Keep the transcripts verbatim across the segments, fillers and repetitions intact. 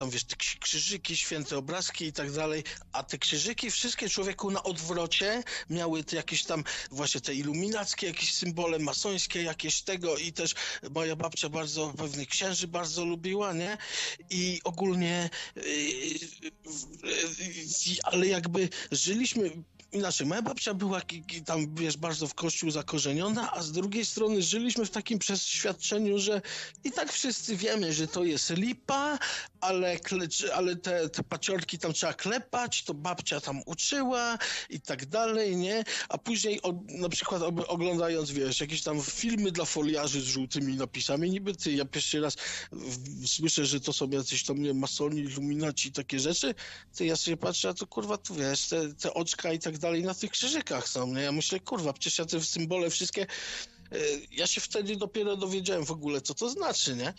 tam, wiesz, te krzyżyki, święte obrazki i tak dalej, a te krzyżyki wszystkie, człowieku, na odwrocie miały te jakieś tam właśnie te iluminackie, jakieś symbole masońskie, jakieś tego i też moja babcia bardzo, pewnych księży bardzo lubiła, nie? I ogólnie, yy, yy, ale jakby żyliśmy inaczej, moja babcia była tam, wiesz, bardzo w kościół zakorzeniona, a z drugiej strony żyliśmy w takim przeświadczeniu, że i tak wszyscy wiemy, że to jest lipa, ale, ale te, te paciorki tam trzeba klepać, to babcia tam uczyła i tak dalej, nie? A później o, na przykład oglądając, wiesz, jakieś tam filmy dla foliarzy z żółtymi napisami, niby ty, ja pierwszy raz w, słyszę, że to są jacyś tam, nie wiem, masoni, iluminaci, takie rzeczy, to ja sobie patrzę, a to kurwa, tu wiesz, te, te oczka i tak dalej na tych krzyżykach są, nie? Ja myślę, kurwa, przecież ja te symbole wszystkie, y, ja się wtedy dopiero dowiedziałem w ogóle, co to znaczy, nie?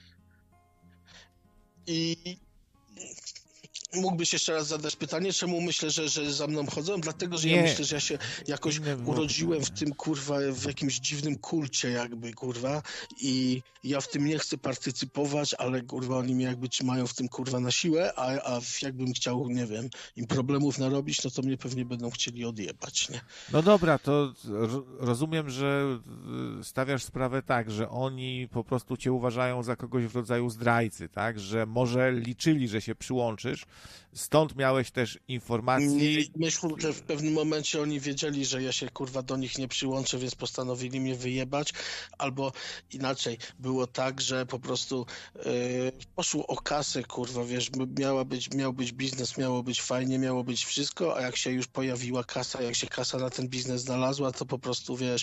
I mógłbyś jeszcze raz zadać pytanie, czemu myślę, że, że za mną chodzą? Dlatego, że Nie. ja myślę, że ja się jakoś urodziłem w tym, kurwa, w jakimś dziwnym kulcie jakby, kurwa, i ja w tym nie chcę partycypować, ale, kurwa, oni mnie jakby trzymają w tym, kurwa, na siłę, a, a jakbym chciał, nie wiem, im problemów narobić, no to mnie pewnie będą chcieli odjebać, nie? No dobra, to rozumiem, że stawiasz sprawę tak, że oni po prostu cię uważają za kogoś w rodzaju zdrajcy, tak? Że może liczyli, że się przyłączysz, stąd miałeś też informacji... Myślę, że w pewnym momencie oni wiedzieli, że ja się, kurwa, do nich nie przyłączę, więc postanowili mnie wyjebać, albo inaczej, było tak, że po prostu yy, poszło o kasę, kurwa, wiesz, miała być, miał być biznes, miało być fajnie, miało być wszystko, a jak się już pojawiła kasa, jak się kasa na ten biznes znalazła, to po prostu, wiesz,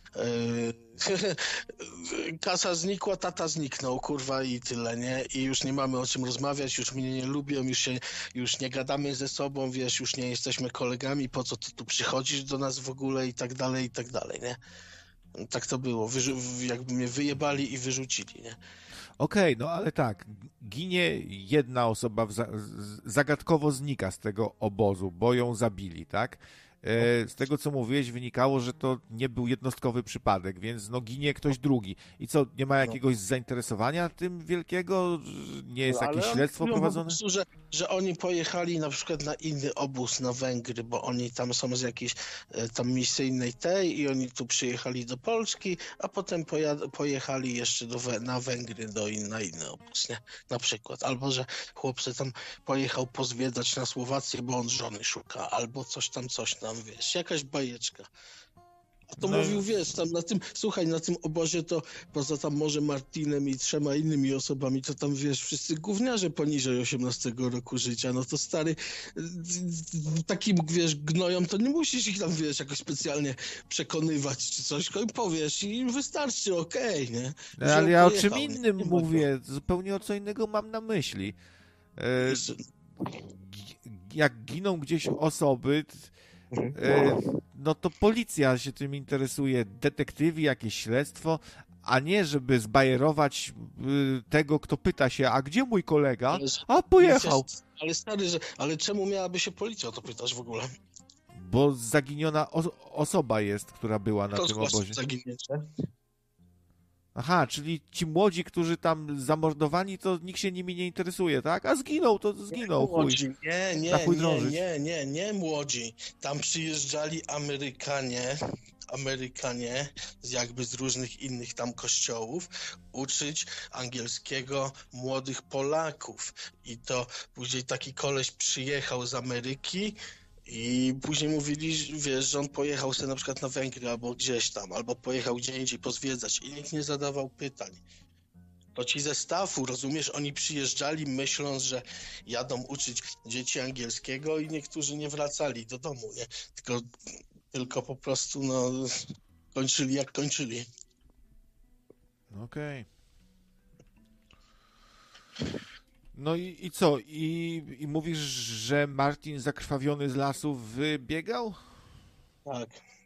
Yy, kasa znikła, tata zniknął, kurwa, i tyle, nie? I już nie mamy o czym rozmawiać, już mnie nie lubią, już się, już nie gadamy ze sobą, wiesz, już nie jesteśmy kolegami, po co ty tu przychodzisz do nas w ogóle i tak dalej, i tak dalej, nie? Tak to było, Wyrzu- jakby mnie wyjebali i wyrzucili, nie? Okej, okay, no ale tak, ginie jedna osoba, w za- zagadkowo znika z tego obozu, bo ją zabili, tak? Z tego, co mówiłeś, wynikało, że to nie był jednostkowy przypadek, więc no ginie ktoś drugi. I co, nie ma jakiegoś zainteresowania tym wielkiego? Nie jest Ale jakieś śledztwo no, prowadzone? Po prostu, że, że oni pojechali na przykład na inny obóz, na Węgry, bo oni tam są z jakiejś e, tam misyjnej tej i oni tu przyjechali do Polski, a potem poja- pojechali jeszcze do, na Węgry do in, na inny obóz, nie? Na przykład. Albo, że chłopcy tam pojechał pozwiedzać na Słowację, bo on żony szuka, albo coś tam, coś tam, wiesz, jakaś bajeczka. A to No. mówił, wiesz, tam na tym, słuchaj, na tym obozie to poza tam może Martinem i trzema innymi osobami, to tam, wiesz, wszyscy gówniarze poniżej osiemnastego roku życia, no to stary, takim, wiesz, gnojom, to nie musisz ich tam, wiesz, jakoś specjalnie przekonywać czy coś, tylko im powiesz i im wystarczy, okej, okay, nie? No, ale ja o czym nie, innym nie mówię, zupełnie o co innego mam na myśli. E, Jeszcze... jak giną gdzieś osoby... E, no to policja się tym interesuje, detektywi, jakieś śledztwo, a nie żeby zbajerować y, tego, kto pyta się, a gdzie mój kolega? A pojechał. Ale stary, że, ale czemu miałaby się policja o to pytać w ogóle? Bo zaginiona o- osoba jest, która była na to tym obozie. Zaginięcie? Aha, czyli ci młodzi, którzy tam zamordowani, to nikt się nimi nie interesuje, tak? A zginął, to zginął, nie, młodzi. chuj. Nie, nie, Na chuj nie, drążyć. nie, nie, nie młodzi. Tam przyjeżdżali Amerykanie, Amerykanie z jakby z różnych innych tam kościołów uczyć angielskiego młodych Polaków. I to później taki koleś przyjechał z Ameryki i później mówili, wiesz, że on pojechał sobie na przykład na Węgry albo gdzieś tam, albo pojechał gdzie indziej pozwiedzać i nikt nie zadawał pytań. To ci ze staffu, rozumiesz, oni przyjeżdżali myśląc, że jadą uczyć dzieci angielskiego i niektórzy nie wracali do domu, nie? Tylko, tylko po prostu, no, kończyli jak kończyli. Okej. Okay. No i, i co? I, I mówisz, że Martin zakrwawiony z lasu wybiegał? Tak.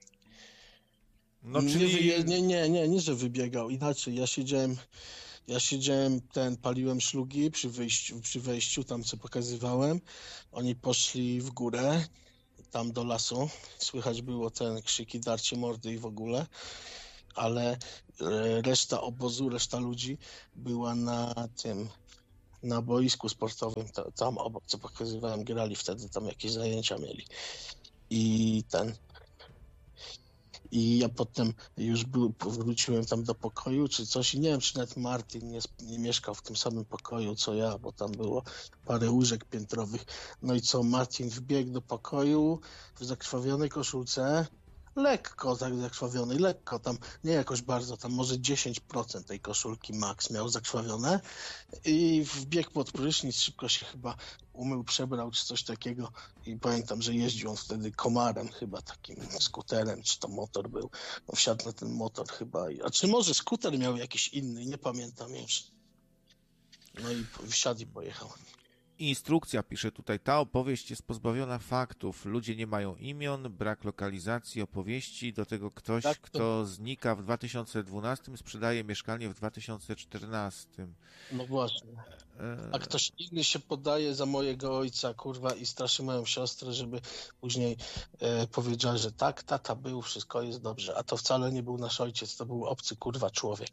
No nie, czyli... Nie, nie, nie, nie, nie, że wybiegał. Inaczej, ja siedziałem, ja siedziałem, ten, paliłem szlugi przy wyjściu, przy wejściu, tam co pokazywałem. Oni poszli w górę, tam do lasu. Słychać było ten krzyki, darcie mordy i w ogóle. Ale reszta obozu, reszta ludzi była na tym... na boisku sportowym, ta, tam obok, co pokazywałem, grali wtedy, tam jakieś zajęcia mieli. I ten... I ja potem już był, wróciłem tam do pokoju czy coś i nie wiem, czy nawet Martin nie, nie mieszkał w tym samym pokoju co ja, bo tam było parę łóżek piętrowych. No i co, Martin wbiegł do pokoju w zakrwawionej koszulce, lekko tak zakrwawionej, lekko tam, nie jakoś bardzo, tam może dziesięć procent tej koszulki max miał zakrwawione i wbiegł pod prysznic, szybko się chyba umył, przebrał czy coś takiego i pamiętam, że jeździł on wtedy komarem chyba, takim skuterem, czy to motor był, no wsiadł na ten motor chyba, a czy może skuter miał jakiś inny, nie pamiętam już. No i wsiadł i pojechał. Instrukcja pisze tutaj, ta opowieść jest pozbawiona faktów. Ludzie nie mają imion, brak lokalizacji opowieści, do tego ktoś, Tak, to... kto znika w dwa tysiące dwunastym, sprzedaje mieszkanie w dwa tysiące czternastym. No właśnie. A ktoś inny się podaje za mojego ojca, kurwa, i straszy moją siostrę, żeby później e, powiedziała, że tak, tata był, wszystko jest dobrze. A to wcale nie był nasz ojciec, to był obcy, kurwa, człowiek.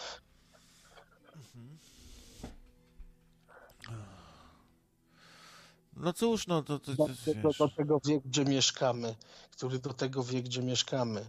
No cóż, no to... to, to do, do, do tego wieku, gdzie mieszkamy, który do tego wieku, gdzie mieszkamy.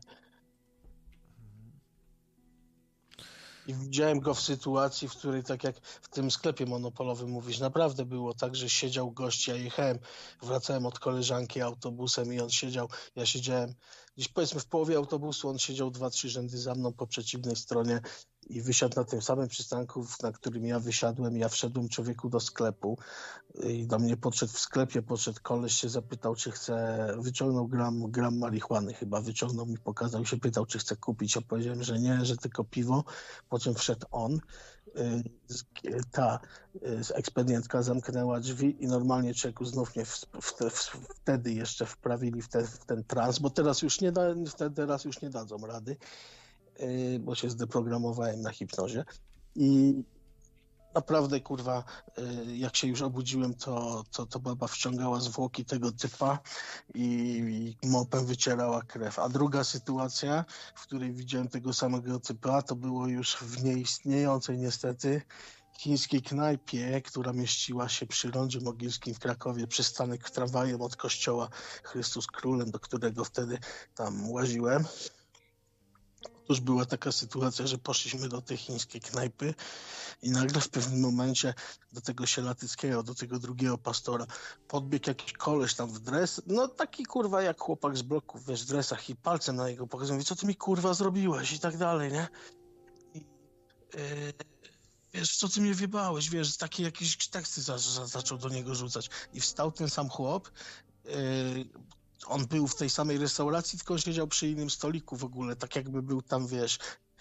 I widziałem go w sytuacji, w której tak jak w tym sklepie monopolowym mówisz, naprawdę było tak, że siedział gość, ja jechałem, wracałem od koleżanki autobusem i on siedział, ja siedziałem gdzieś powiedzmy w połowie autobusu, on siedział dwa, trzy rzędy za mną po przeciwnej stronie i wysiadł na tym samym przystanku, na którym ja wysiadłem, ja wszedłem człowieku do sklepu i do mnie podszedł w sklepie, podszedł koleś, się zapytał, czy chce, wyciągnął gram, gram marihuany chyba, wyciągnął mi, pokazał, się pytał, czy chce kupić, ja powiedziałem, że nie, że tylko piwo, po czym wszedł on, ta ekspedientka zamknęła drzwi i normalnie człowieku znów mnie w, w te, w, wtedy jeszcze wprawili w, te, w ten trans, bo teraz już nie da, teraz już nie dadzą rady, bo się zdeprogramowałem na hipnozie i naprawdę, kurwa, jak się już obudziłem, to, to, to baba wciągała zwłoki tego typa i, i mopem wycierała krew. A druga sytuacja, w której widziałem tego samego typa, to było już w nieistniejącej niestety chińskiej knajpie, która mieściła się przy Rondzie Mogilskim w Krakowie, przystanek tramwajem od kościoła Chrystus Królem, do którego wtedy tam łaziłem. Otóż była taka sytuacja, że poszliśmy do tej chińskiej knajpy i nagle w pewnym momencie do tego Sielatyckiego, do tego drugiego pastora podbiegł jakiś koleś tam w dres, no taki kurwa jak chłopak z bloków, wiesz, w dresach i palcem na niego pokazują, mówi, co ty mi kurwa zrobiłeś i tak dalej, nie? I, yy, wiesz, co ty mnie wjebałeś, wiesz, takie jakieś teksty za, za, zaczął do niego rzucać i wstał ten sam chłop, yy, on był w tej samej restauracji, tylko siedział przy innym stoliku w ogóle, tak jakby był tam, wiesz,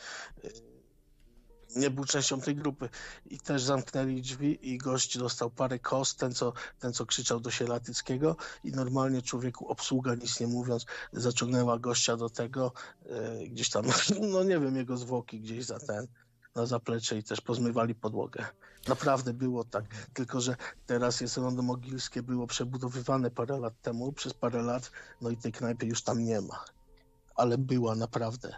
nie był częścią tej grupy. I też zamknęli drzwi i gość dostał parę kost, ten co, ten, co krzyczał do Sielatyckiego i normalnie człowieku obsługa, nic nie mówiąc, zaciągnęła gościa do tego, yy, gdzieś tam, no nie wiem, jego zwłoki gdzieś za ten, na zaplecze i też pozmywali podłogę. Naprawdę było tak, tylko że teraz jest Rondo Mogilskie, było przebudowywane parę lat temu, przez parę lat, no i tej knajpy już tam nie ma. Ale była naprawdę.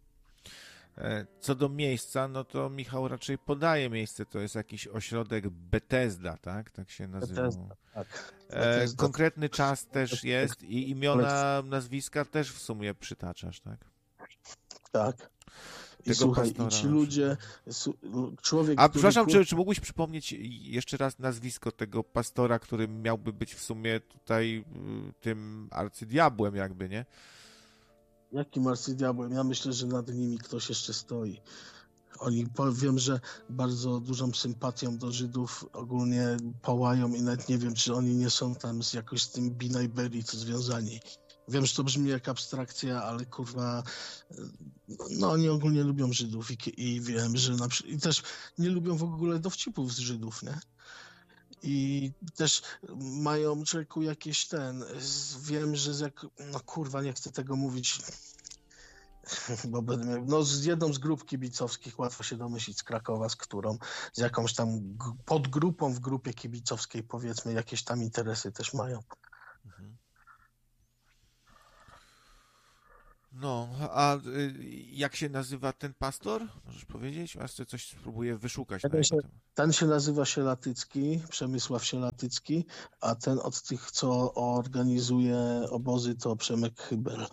Co do miejsca, no to Michał raczej podaje miejsce, to jest jakiś ośrodek Bethesda, tak? Tak się nazywa. Bethesda, tak. E, konkretny czas też jest i imiona, nazwiska też w sumie przytaczasz, tak? Tak. I Tego słuchaj, pastora. i ci ludzie, człowiek... A przepraszam, czy, czy mógłbyś przypomnieć jeszcze raz nazwisko tego pastora, który miałby być w sumie tutaj tym arcydiabłem jakby, nie? Jakim arcydiabłem? Ja myślę, że nad nimi ktoś jeszcze stoi. Oni, powiem, że bardzo dużą sympatią do Żydów ogólnie pałają i nawet nie wiem, czy oni nie są tam z jakoś z tym Bina i Berit związani. Wiem, że to brzmi jak abstrakcja, ale kurwa, no oni ogólnie lubią Żydów i, i wiem, że na przykład, i też nie lubią w ogóle dowcipów z Żydów, nie? I też mają człowieku jakieś ten, wiem, że z jak, no kurwa, nie chcę tego mówić, bo będę miał, no z jedną z grup kibicowskich, łatwo się domyślić z Krakowa, z którą, z jakąś tam podgrupą w grupie kibicowskiej, powiedzmy, jakieś tam interesy też mają. Mhm. No, a y, jak się nazywa ten pastor? Możesz powiedzieć? Aż sobie coś spróbuję wyszukać na Ten się, jego temat. ten się nazywa Sielatycki, Przemysław Sielatycki, a ten od tych, co organizuje obozy, to Przemek Hybel.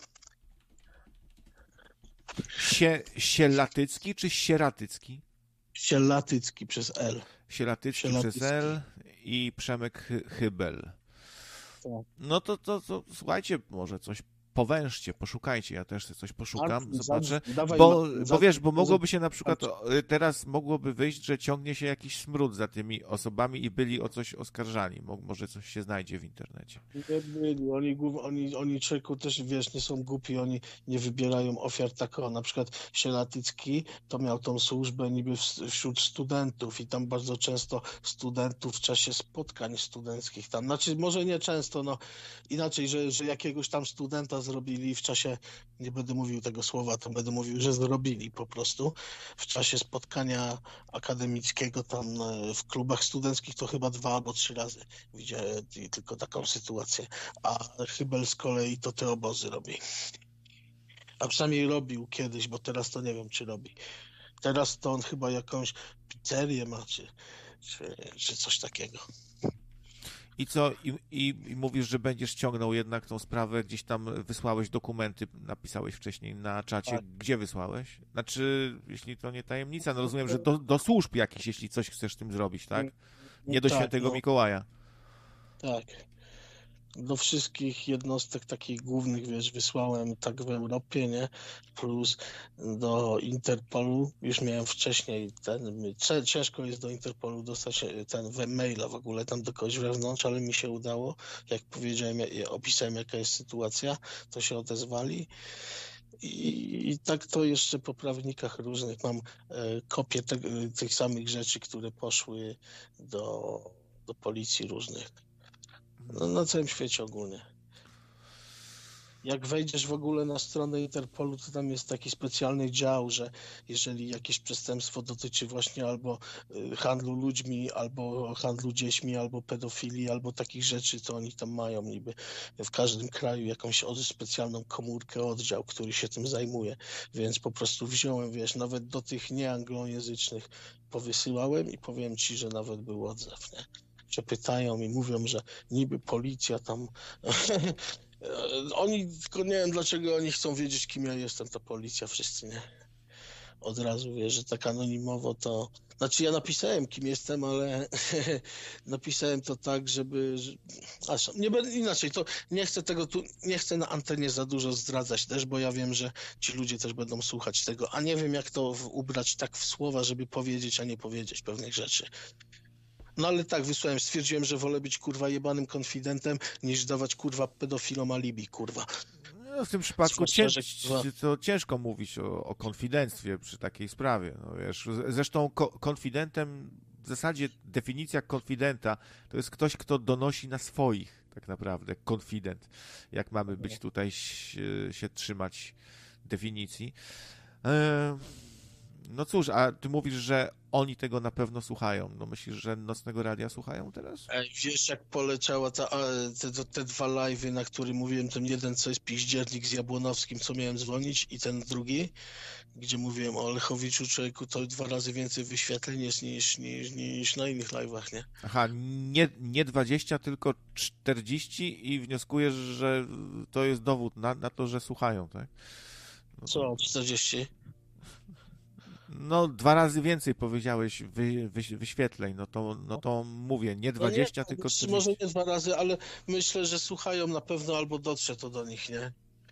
Sie, Sielatycki czy Sieratycki? Sielatycki przez L. Sielatycki przez Sielatycki. L i Przemek Chy- Hybel. Tak. No to, to, to słuchajcie, może coś powężcie, poszukajcie, ja też sobie coś poszukam, Marcin, zobaczę, za- dawaj bo, ma- bo za- wiesz, bo za- mogłoby się na przykład, o, y, teraz mogłoby wyjść, że ciągnie się jakiś smród za tymi osobami i byli o coś oskarżani, Mo, może coś się znajdzie w internecie. Nie byli, oni, głów- oni, oni człowieku też, wiesz, nie są głupi, oni nie wybierają ofiar tak, o, na przykład Sielatycki to miał tą służbę niby w, wśród studentów i tam bardzo często studentów w czasie spotkań studenckich tam, znaczy może nie często, no inaczej, że, że jakiegoś tam studenta zrobili w czasie, nie będę mówił tego słowa, to będę mówił, że zrobili po prostu w czasie spotkania akademickiego tam e, w klubach studenckich to chyba dwa albo trzy razy widziałem i tylko taką sytuację. A Hybel z kolei to te obozy robi. A przynajmniej robił kiedyś, bo teraz to nie wiem, czy robi. Teraz to on chyba jakąś pizzerię ma, czy, czy, czy coś takiego. I co, i, i, i mówisz, że będziesz ciągnął jednak tą sprawę, gdzieś tam wysłałeś dokumenty, napisałeś wcześniej na czacie, Tak. gdzie wysłałeś? Znaczy, jeśli to nie tajemnica, no rozumiem, że do, do służb jakichś, jeśli coś chcesz z tym zrobić, tak? Nie do Tak, świętego no. Mikołaja. Tak. Do wszystkich jednostek takich głównych, wiesz, wysłałem tak w Europie, nie? Plus do Interpolu, już miałem wcześniej ten, cie- ciężko jest do Interpolu dostać e, ten we maila w ogóle tam do kogoś wewnątrz, ale mi się udało. Jak powiedziałem, ja- opisałem jaka jest sytuacja, to się odezwali. I, I tak to jeszcze po prawnikach różnych mam e, kopie te, tych samych rzeczy, które poszły do, do policji różnych. No, na całym świecie ogólnie. Jak wejdziesz w ogóle na stronę Interpolu, to tam jest taki specjalny dział, że jeżeli jakieś przestępstwo dotyczy właśnie albo y, handlu ludźmi, albo handlu dziećmi, albo pedofilii, albo takich rzeczy, to oni tam mają niby w każdym kraju jakąś od- specjalną komórkę, oddział, który się tym zajmuje. Więc po prostu wziąłem, wiesz, nawet do tych nieanglojęzycznych powysyłałem i powiem ci, że nawet był odzew, nie? Się pytają i mówią, że niby policja tam. Oni, tylko nie wiem dlaczego oni chcą wiedzieć, kim ja jestem, ta policja, wszyscy, nie? Od razu, wiesz, że tak anonimowo to... Znaczy ja napisałem, kim jestem, ale napisałem to tak, żeby... że- Aż, nie będę inaczej, to nie chcę tego tu, nie chcę na antenie za dużo zdradzać też, bo ja wiem, że ci ludzie też będą słuchać tego, a nie wiem, jak to w, ubrać tak w słowa, żeby powiedzieć, a nie powiedzieć pewnych rzeczy. No ale tak, wysłałem, stwierdziłem, że wolę być, kurwa, jebanym konfidentem, niż dawać, kurwa, pedofilom alibi, kurwa. No, w tym przypadku cię, Zwłaszcza, że, kurwa, to ciężko mówić o, o konfidenctwie przy takiej sprawie. No, wiesz, zresztą ko konfidentem, w zasadzie definicja konfidenta to jest ktoś, kto donosi na swoich, tak naprawdę, konfident. Jak mamy być tutaj, się, się trzymać definicji. E, no cóż, a ty mówisz, że oni tego na pewno słuchają. No myślisz, że Nocnego Radia słuchają teraz? Ej, wiesz, jak poleciała ta, a, te, te, te dwa live'y, na których mówiłem, ten jeden, co jest piździernik z Jabłonowskim, co miałem dzwonić, i ten drugi, gdzie mówiłem o Lechowiczu, człowieku, to dwa razy więcej wyświetleń jest niż, niż, niż na innych live'ach, nie? Aha, nie, nie dwadzieścia, tylko czterdzieści i wnioskujesz, że to jest dowód na, na to, że słuchają, tak? No, Co, czterdzieści? no dwa razy więcej powiedziałeś wy, wy, wyświetleń, no to, no to mówię, nie dwadzieścia, no nie, tylko czy czterdzieści. może nie dwa razy, ale myślę, że słuchają na pewno, albo dotrze to do nich, nie?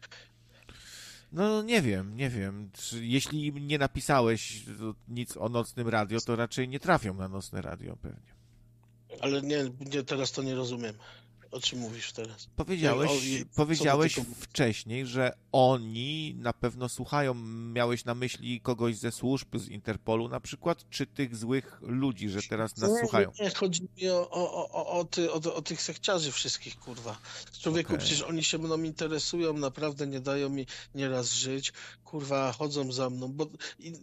No nie wiem, nie wiem. Czy, jeśli im nie napisałeś nic o Nocnym Radio, to raczej nie trafią na Nocne Radio pewnie. Ale nie, nie, teraz to nie rozumiem. O czym mówisz teraz? Powiedziałeś, O, i- powiedziałeś co do tego- wcześniej, że oni na pewno słuchają. Miałeś na myśli kogoś ze służb, z Interpolu na przykład, czy tych złych ludzi, że teraz nas nie, słuchają? Nie, chodzi mi o, o, o, o, o, ty, o, o tych sekciarzy wszystkich, kurwa. Człowieku, Okej. przecież oni się mną interesują, naprawdę nie dają mi nieraz żyć. Kurwa, chodzą za mną, bo i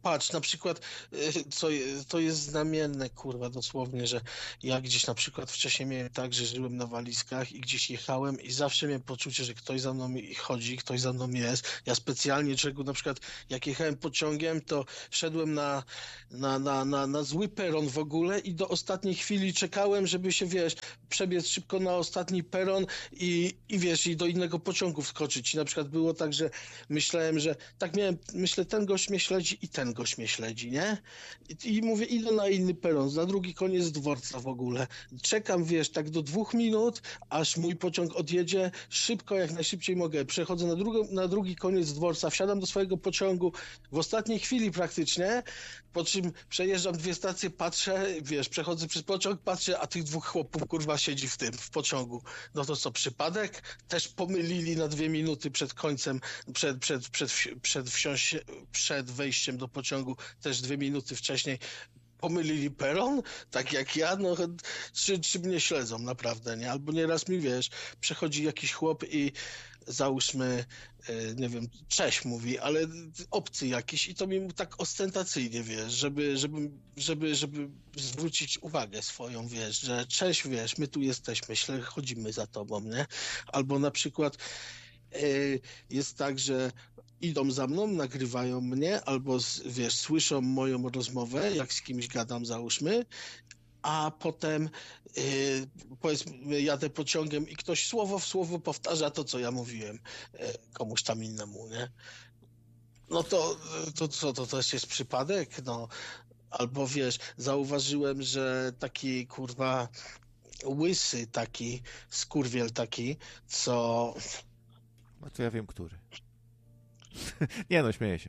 patrz, na przykład, y, co je- to jest znamienne, kurwa, dosłownie, że ja gdzieś na przykład wcześniej miałem tak, że żyłem na walizkach i gdzieś jechałem i zawsze miałem poczucie, że ktoś za mną chodzi, ktoś za mną jest. Ja specjalnie, czego na przykład jak jechałem pociągiem, to szedłem na, na, na, na, na zły peron w ogóle i do ostatniej chwili czekałem, żeby się, wiesz, przebiec szybko na ostatni peron i, i wiesz, i do innego pociągu wskoczyć. I na przykład było tak, że myślałem, że tak miałem, myślę, ten gość mnie śledzi i ten gość mnie śledzi, nie? I, i mówię, idę na inny peron, na drugi koniec dworca w ogóle. Czekam, wiesz, tak do dwóch minut, aż mój pociąg odjedzie, szybko, jak najszybciej mogę. Przechodzę na, drugą, na drugi koniec dworca, wsiadam do swojego pociągu w ostatniej chwili praktycznie, po czym przejeżdżam dwie stacje, patrzę, wiesz, przechodzę przez pociąg, patrzę, a tych dwóch chłopów, kurwa, siedzi w tym, w pociągu. No to co, przypadek? Też pomylili na dwie minuty przed końcem, przed, przed, przed, wsi- przed, wsiąś, przed wejściem do pociągu, też dwie minuty wcześniej pomylili peron, tak jak ja, no czy, czy mnie śledzą naprawdę, nie? Albo nieraz mi, wiesz, przechodzi jakiś chłop i załóżmy, e, nie wiem, cześć mówi, ale obcy jakiś i to mi tak ostentacyjnie, wiesz, żeby, żeby, żeby, żeby zwrócić uwagę swoją, wiesz, że cześć, wiesz, my tu jesteśmy, śle- chodzimy za tobą, nie? Albo na przykład e, jest tak, że idą za mną, nagrywają mnie, albo z- wiesz, słyszą moją rozmowę, jak z kimś gadam, załóżmy, a potem yy, powiedzmy jadę pociągiem i ktoś słowo w słowo powtarza to, co ja mówiłem yy, komuś tam innemu, nie? No to, to co, to też jest przypadek? No, albo wiesz, zauważyłem, że taki kurwa łysy taki, skurwiel taki, co No to ja wiem, który. Nie no, śmieję się.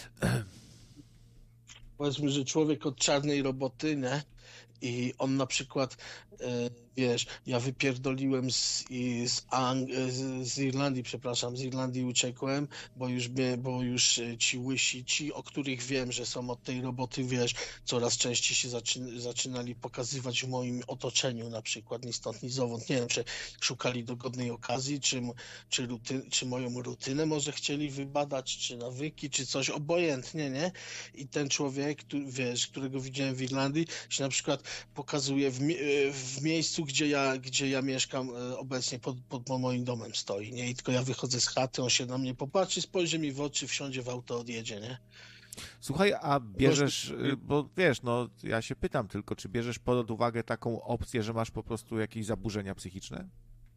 powiedzmy, że człowiek od czarnej roboty, nie? I on na przykład, e, wiesz, ja wypierdoliłem z, i z, Ang e, z, z Irlandii, przepraszam, z Irlandii uciekłem, bo już, mnie, bo już e, ci łysi, ci, o których wiem, że są od tej roboty, wiesz, coraz częściej się zaczyn zaczynali pokazywać w moim otoczeniu, na przykład ni stąd, ni zowąd. Nie wiem, czy szukali dogodnej okazji, czy, m- czy, ruty, czy moją rutynę może chcieli wybadać, czy nawyki, czy coś, obojętnie, nie? I ten człowiek, tu, wiesz, którego widziałem w Irlandii, się na przykład pokazuje w, mie- e, w miejscu, gdzie ja, gdzie ja mieszkam e, obecnie, pod, pod moim domem stoi, nie? I tylko ja wychodzę z chaty, on się na mnie popatrzy, spojrzy mi w oczy, wsiądzie w auto, odjedzie, nie? Słuchaj, a Gościu, bierzesz, y, bo wiesz, no ja się pytam tylko, czy bierzesz pod uwagę taką opcję, że masz po prostu jakieś zaburzenia psychiczne?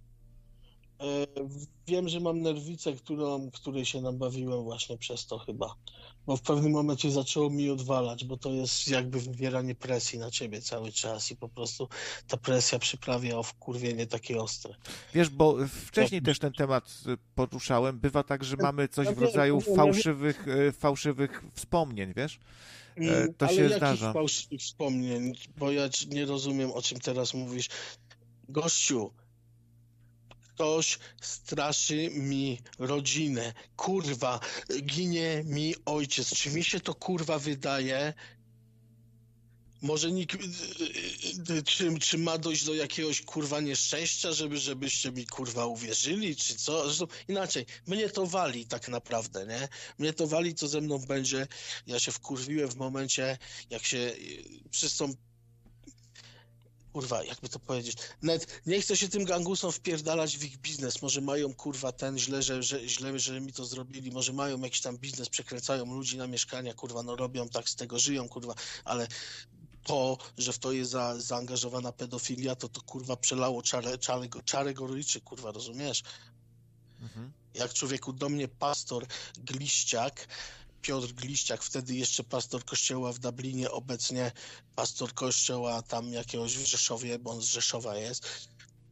e, wiem, że mam nerwicę, którą, której się nabawiłem właśnie przez to chyba. Bo w pewnym momencie zaczęło mi odwalać, bo to jest jakby wywieranie presji na ciebie cały czas i po prostu ta presja przyprawia o wkurwienie takie ostre. Wiesz, bo wcześniej też ten temat y, poruszałem. Bywa tak, że mamy coś Ja w wiem, rodzaju ja wiem, ja wiem. fałszywych, y, fałszywych wspomnień, wiesz? E, Mm, To ale się jakich zdarza. fałszywych wspomnień? Bo ja ci- nie rozumiem, o czym teraz mówisz. Gościu, ktoś straszy mi rodzinę. Kurwa, ginie mi ojciec. Czy mi się to kurwa wydaje? Może nikt, y, y, czy, czy ma dojść do jakiegoś kurwa nieszczęścia, żeby, żebyście mi kurwa uwierzyli, czy co? Zresztą inaczej, mnie to wali tak naprawdę, nie? Mnie to wali, co ze mną będzie. Ja się wkurwiłem w momencie, jak się y, przez tą kurwa, jakby to powiedzieć, nawet nie chcę się tym gangusom wpierdalać w ich biznes, może mają kurwa ten źle, że, że źle, że mi to zrobili, może mają jakiś tam biznes, przekręcają ludzi na mieszkania, kurwa, no robią tak, z tego żyją, kurwa, ale to, że w to jest za, zaangażowana pedofilia, to to kurwa przelało czarę, czarę, czarę goryczy, kurwa, rozumiesz? Mhm. Jak człowieku do mnie pastor Gliściak, Piotr Gliściak, wtedy jeszcze pastor kościoła w Dublinie, obecnie pastor kościoła tam jakiegoś w Rzeszowie, bo on z Rzeszowa jest,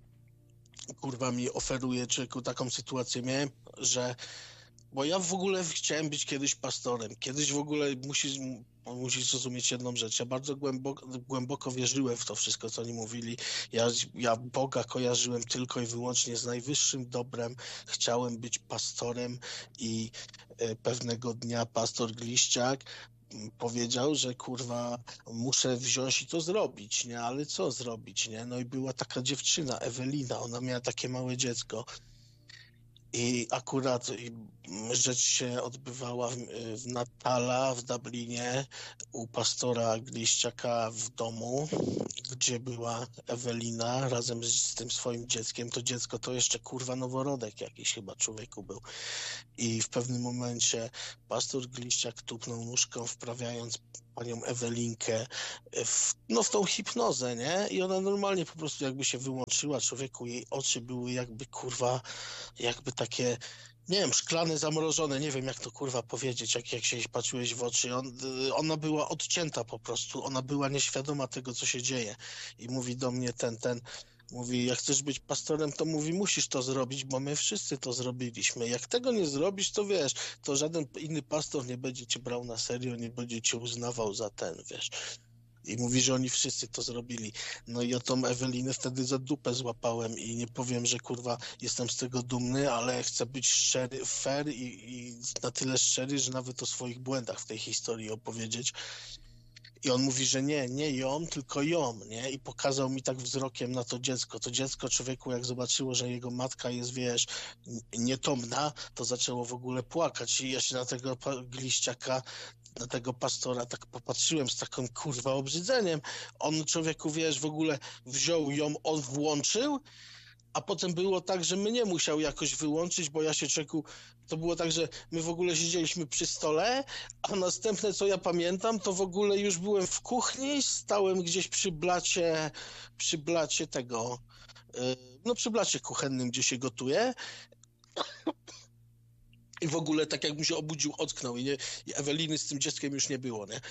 kurwa mi oferuje, człowieku, taką sytuację miałem, że bo ja w ogóle chciałem być kiedyś pastorem. Kiedyś w ogóle musisz, musisz zrozumieć jedną rzecz. Ja bardzo głęboko, głęboko wierzyłem w to wszystko, co oni mówili. Ja, ja Boga kojarzyłem tylko i wyłącznie z najwyższym dobrem. Chciałem być pastorem i e, pewnego dnia pastor Gliściak m, powiedział, że kurwa muszę wziąć i to zrobić, nie? Ale co zrobić, nie? No i była taka dziewczyna, Ewelina, ona miała takie małe dziecko. I akurat rzecz się odbywała w, w Natala, w Dublinie, u pastora Gliściaka w domu, gdzie była Ewelina razem z, z tym swoim dzieckiem. To dziecko to jeszcze kurwa noworodek jakiś chyba człowieku był. I w pewnym momencie pastor Gliściak tupnął nóżką, wprawiając panią Ewelinkę w, no w tą hipnozę, nie? I ona normalnie po prostu jakby się wyłączyła, człowieku, jej oczy były jakby kurwa, jakby takie, nie wiem, szklane, zamrożone, nie wiem jak to kurwa powiedzieć, jak, jak się jej patrzyłeś w oczy. On, ona była odcięta po prostu, ona była nieświadoma tego, co się dzieje. I mówi do mnie ten, ten, mówi, jak chcesz być pastorem, to mówi, musisz to zrobić, bo my wszyscy to zrobiliśmy. Jak tego nie zrobisz, to wiesz, to żaden inny pastor nie będzie cię brał na serio, nie będzie cię uznawał za ten, wiesz. I mówi, że oni wszyscy to zrobili. No i ja tą Ewelinę wtedy za dupę złapałem i nie powiem, że kurwa jestem z tego dumny, ale chcę być szczery, fair i, i na tyle szczery, że nawet o swoich błędach w tej historii opowiedzieć. I on mówi, że nie, nie ją, tylko ją, nie? I pokazał mi tak wzrokiem na to dziecko. To dziecko, człowieku, jak zobaczyło, że jego matka jest, wiesz, nietomna, to zaczęło w ogóle płakać. I ja się na tego Gliściaka, na tego pastora tak popatrzyłem z takim, kurwa, obrzydzeniem. On, człowieku, wiesz, w ogóle wziął ją, on włączył, a potem było tak, że mnie musiał jakoś wyłączyć, bo ja się czeku, to było tak, że my w ogóle siedzieliśmy przy stole, a następne, co ja pamiętam, to w ogóle już byłem w kuchni, stałem gdzieś przy blacie, przy blacie tego, no przy blacie kuchennym, gdzie się gotuje. I w ogóle tak jakbym się obudził, ocknął i, nie, i Eweliny z tym dzieckiem już nie było, nie?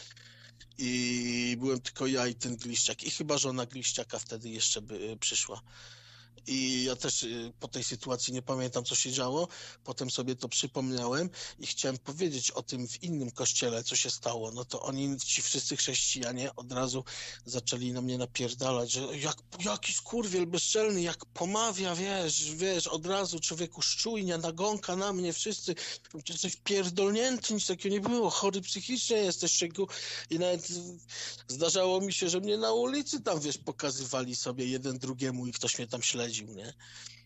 I byłem tylko ja i ten Gliściak. I chyba żona Gliściaka wtedy jeszcze by przyszła. I ja też po tej sytuacji nie pamiętam, co się działo. Potem sobie to przypomniałem i chciałem powiedzieć o tym w innym kościele, co się stało. No to oni, ci wszyscy chrześcijanie, od razu zaczęli na mnie napierdalać, że jak, jaki skurwiel bezczelny, jak pomawia, wiesz, wiesz, od razu człowieku szczujnia, nagonka na mnie, wszyscy, jesteś pierdolnięty, nic takiego nie było, chory psychicznie jesteś, człowieku. I nawet zdarzało mi się, że mnie na ulicy tam, wiesz, pokazywali sobie jeden drugiemu i ktoś mnie tam śledzi. Nie?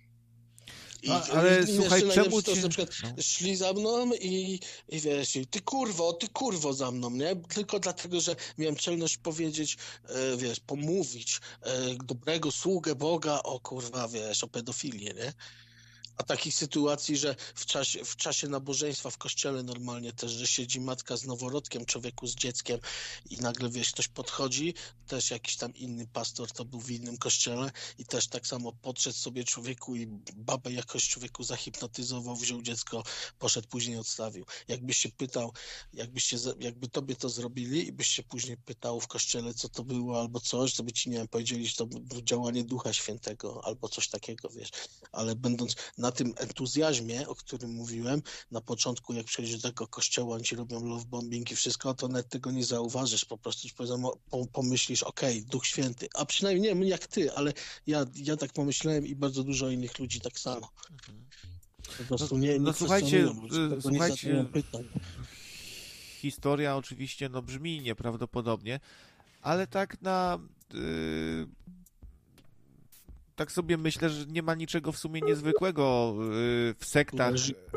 I, A, ale i słuchaj, czemu to, ci... na przykład no. Szli za mną i, i wiesz, ty kurwo, ty kurwo za mną, nie? Tylko dlatego, że miałem czelność powiedzieć, e, wiesz, pomówić e, dobrego sługę Boga o kurwa, wiesz, o pedofilię, nie? A takich sytuacji, że w czasie, w czasie nabożeństwa w kościele normalnie też, że siedzi matka z noworodkiem, człowieku z dzieckiem i nagle, wiesz, ktoś podchodzi, też jakiś tam inny pastor, to był w innym kościele i też tak samo podszedł sobie człowieku i babę jakoś człowieku zahipnotyzował, wziął dziecko, poszedł, później odstawił. Jakbyś się pytał, jakbyś się, jakby tobie to zrobili i byś się później pytał w kościele, co to było albo coś, to by ci, nie wiem, powiedzieli, że to było działanie Ducha Świętego albo coś takiego, wiesz. Ale będąc na tym entuzjazmie, o którym mówiłem, na początku, jak przychodzisz do tego kościoła, oni ci robią love bombing i wszystko, to nawet tego nie zauważysz, po prostu pomyślisz, okej, okay, Duch Święty, a przynajmniej nie wiem jak ty, ale ja, ja tak pomyślałem i bardzo dużo innych ludzi tak samo. Po prostu nie, nie no, no słuchajcie, ludzi, słuchajcie, historia oczywiście no brzmi nieprawdopodobnie, ale tak na... Yy... Tak sobie myślę, że nie ma niczego w sumie niezwykłego w sektach.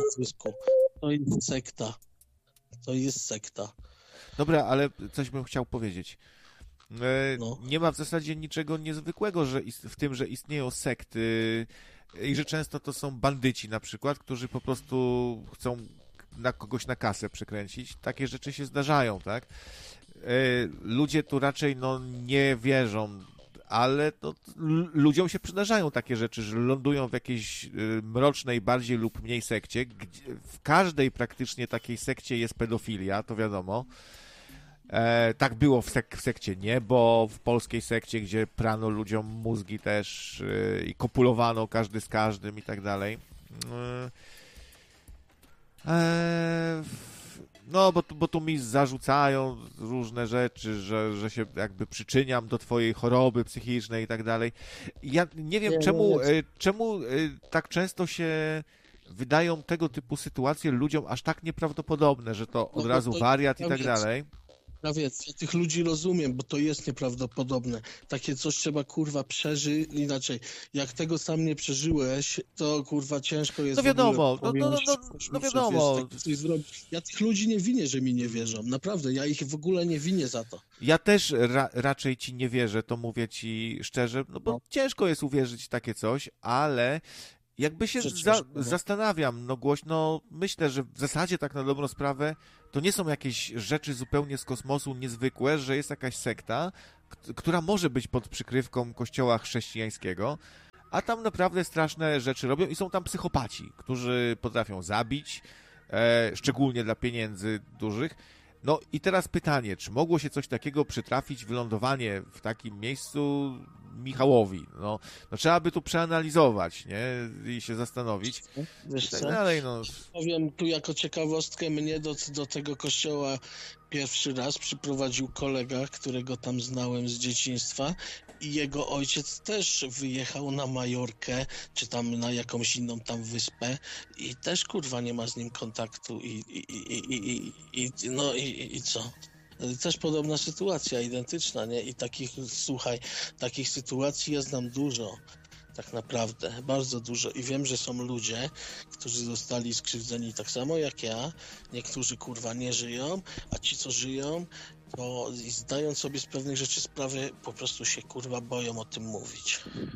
To jest sekta. To jest sekta. Dobra, ale coś bym chciał powiedzieć. No. Nie ma w zasadzie niczego niezwykłego że w tym, że istnieją sekty i że często to są bandyci na przykład, którzy po prostu chcą na kogoś na kasę przekręcić. Takie rzeczy się zdarzają, tak? Ludzie tu raczej no, nie wierzą, ale no, ludziom się przydarzają takie rzeczy, że lądują w jakiejś mrocznej bardziej lub mniej sekcie. W każdej praktycznie takiej sekcie jest pedofilia, to wiadomo. E, tak było w, sek- w sekcie Niebo, w polskiej sekcie, gdzie prano ludziom mózgi też e, i kopulowano każdy z każdym i tak dalej. E, No, bo, bo tu mi zarzucają różne rzeczy, że, że się jakby przyczyniam do twojej choroby psychicznej i tak dalej. Ja nie wiem, nie, czemu, nie czemu tak często się wydają tego typu sytuacje ludziom aż tak nieprawdopodobne, że to od no, razu to, wariat i tak dalej. Krawiec, ja tych ludzi rozumiem, bo to jest nieprawdopodobne. Takie coś trzeba, kurwa, przeżyć, inaczej. Jak tego sam nie przeżyłeś, to, kurwa, ciężko jest No w ogóle wiadomo, no, no, no, pojąć, no, no wiesz, wiadomo. takie coś zrobić. Ja tych ludzi nie winię, że mi nie wierzą. Naprawdę, ja ich w ogóle nie winię za to. Ja też ra raczej ci nie wierzę, to mówię ci szczerze, no bo No. ciężko jest uwierzyć w takie coś, ale jakby się Że za ciężko, no. zastanawiam, no głośno, myślę, że w zasadzie tak na dobrą sprawę to nie są jakieś rzeczy zupełnie z kosmosu niezwykłe, że jest jakaś sekta, która może być pod przykrywką kościoła chrześcijańskiego, a tam naprawdę straszne rzeczy robią i są tam psychopaci, którzy potrafią zabić, e, szczególnie dla pieniędzy dużych. No i teraz pytanie, czy mogło się coś takiego przytrafić, wylądowanie w takim miejscu Michałowi? No, no trzeba by tu przeanalizować, nie? I się zastanowić. Wiesz I tak co? dalej, no. Powiem tu jako ciekawostkę, mnie do, do tego kościoła pierwszy raz przyprowadził kolega, którego tam znałem z dzieciństwa i jego ojciec też wyjechał na Majorkę, czy tam na jakąś inną tam wyspę i też, kurwa, nie ma z nim kontaktu i, i, i, i, i, i no i, i co? Też podobna sytuacja, identyczna, nie? I takich, słuchaj, takich sytuacji ja znam dużo. Tak naprawdę, bardzo dużo. I wiem, że są ludzie, którzy zostali skrzywdzeni tak samo jak ja. Niektórzy, kurwa, nie żyją, a ci, co żyją, to zdając sobie z pewnych rzeczy sprawę, po prostu się, kurwa, boją o tym mówić.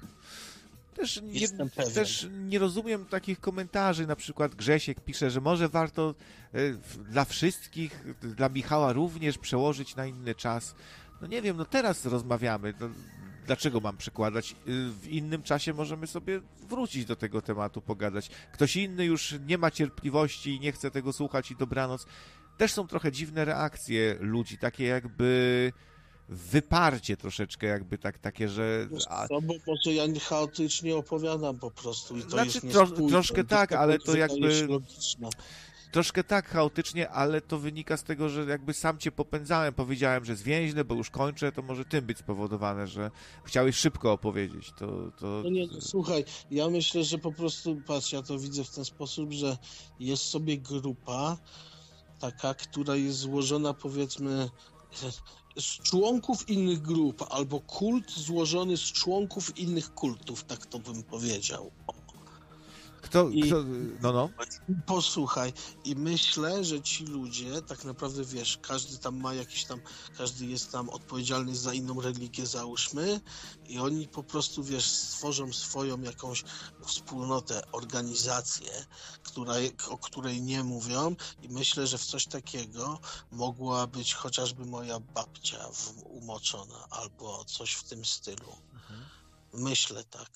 Też nie, Jestem pewien. też nie rozumiem takich komentarzy, na przykład Grzesiek pisze, że może warto e, dla wszystkich, dla Michała również przełożyć na inny czas. No nie wiem, no teraz rozmawiamy, no, dlaczego mam przekładać? W innym czasie możemy sobie wrócić do tego tematu, pogadać. Ktoś inny już nie ma cierpliwości i nie chce tego słuchać i dobranoc. Też są trochę dziwne reakcje ludzi, takie jakby wyparcie troszeczkę, jakby tak, takie, że... A... No bo może ja chaotycznie opowiadam po prostu i to Znaczy, jest tro, niespójne. troszkę tak, ale to jakby... Logiczne. Troszkę tak chaotycznie, ale to wynika z tego, że jakby sam cię popędzałem, powiedziałem, że zwięźle, bo już kończę, to może tym być spowodowane, że chciałeś szybko opowiedzieć. To, to... No nie, słuchaj, ja myślę, że po prostu, patrz, ja to widzę w ten sposób, że jest sobie grupa taka, która jest złożona, powiedzmy, z członków innych grup, albo kult złożony z członków innych kultów, tak to bym powiedział. Kto, I- kto, no, no. Posłuchaj, i myślę, że ci ludzie, tak naprawdę, wiesz, każdy tam ma jakiś tam, każdy jest tam odpowiedzialny za inną religię, załóżmy, i oni po prostu, wiesz, stworzą swoją jakąś wspólnotę, organizację, która, o której nie mówią, i myślę, że w coś takiego mogła być chociażby moja babcia w, umoczona, albo coś w tym stylu. Myślę tak.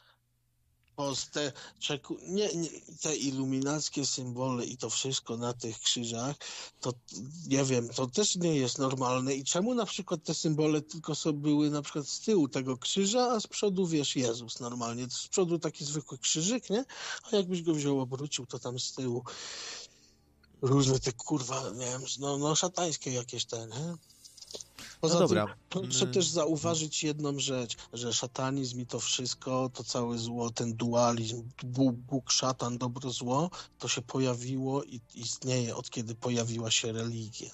Bo z te, czeku, nie, nie, te iluminackie symbole i to wszystko na tych krzyżach, to nie wiem, to też nie jest normalne. I czemu na przykład te symbole tylko sobie były na przykład z tyłu tego krzyża, a z przodu, wiesz, Jezus normalnie. Z przodu taki zwykły krzyżyk, nie? A jakbyś go wziął, obrócił, to tam z tyłu różne te, kurwa, nie wiem, no, no szatańskie jakieś te, nie? Poza No dobra. tym proszę Mm. też zauważyć jedną rzecz, że szatanizm i to wszystko, to całe zło, ten dualizm, Bóg, Bóg, szatan, dobro, zło, to się pojawiło i istnieje od kiedy pojawiła się religia.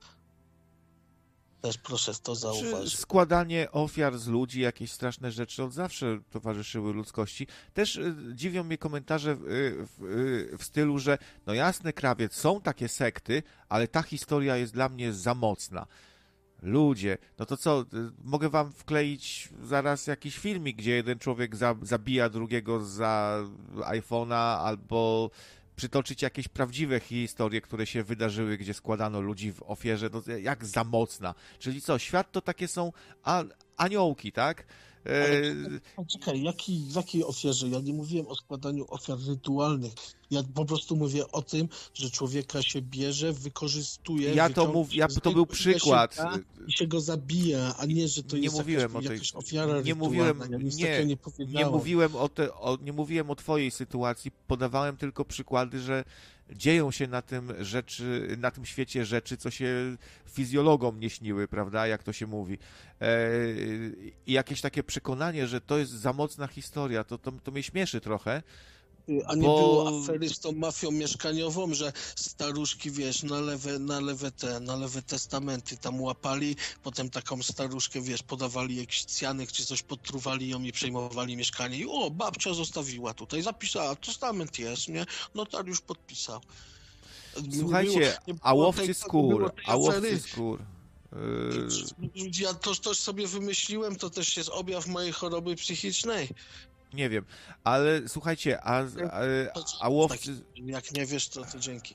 Też proszę to Czy zauważyć. składanie ofiar z ludzi, jakieś straszne rzeczy od zawsze towarzyszyły ludzkości. Też y, dziwią mnie komentarze w, y, w, y, w stylu, że no jasne, krawiec, są takie sekty, ale ta historia jest dla mnie za mocna. Ludzie, no to co, y, mogę wam wkleić zaraz jakiś filmik, gdzie jeden człowiek za, zabija drugiego za iPhone'a, albo przytoczyć jakieś prawdziwe historie, które się wydarzyły, gdzie składano ludzi w ofierze, no jak za mocna. Czyli co, świat to takie są a, aniołki, tak? E, Ale czekaj, jaki, w jakiej ofierze? Ja nie mówiłem o składaniu ofiar rytualnych. Ja po prostu mówię o tym, że człowieka się bierze, wykorzystuje. ja to wyciąga mów, ja, się to był z niego, ile przykład. się da I się go zabija, a nie, że to Nie jest mówiłem jakaś, o tej- jakaś ofiara nie rytualna. mówiłem- ja nic nie, takiego nie Nie powiedziałem. mówiłem o, te, o, nie mówiłem o twojej sytuacji, podawałem tylko przykłady, że dzieją się na tym rzeczy, na tym świecie rzeczy, co się fizjologom nie śniły, prawda, jak to się mówi. E, I jakieś takie przekonanie, że to jest za mocna historia, to, to, to mnie śmieszy trochę, A nie bo... było afery z tą mafią mieszkaniową, że staruszki, wiesz, na lewe, na lewe te, na lewe testamenty tam łapali, potem taką staruszkę, wiesz, podawali jakiś cjanek czy coś, podtruwali ją i przejmowali mieszkanie i o, babcia zostawiła tutaj, zapisała, testament jest, nie? Notariusz podpisał. Słuchajcie, było, nie a było łowcy tej, skór, tej a łowcy afery. skór... Yy... Ja to też sobie wymyśliłem, to też jest objaw mojej choroby psychicznej. Nie wiem, ale słuchajcie, a, a, a łowcy... Jak nie wiesz, to, to dzięki.